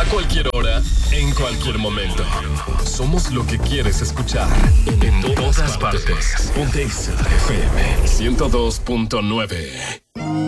A cualquier hora, en cualquier momento. Somos lo que quieres escuchar. En todas partes. Ponte Exa FM 102.9.